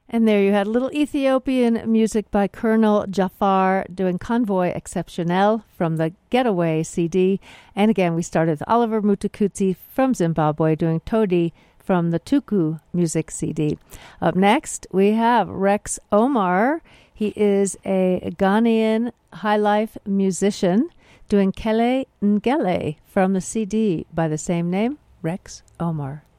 And there you had a little Ethiopian music by Colonel Jafar doing Convoy Exceptionnel from the Getaway CD. And again, we started with Oliver Mtukudzi from Zimbabwe doing Todi from the Tuku Music CD. Up next, we have Rex Omar. He is a Ghanaian high life musician doing Kele Ngele from the CD by the same name, Rex Omar.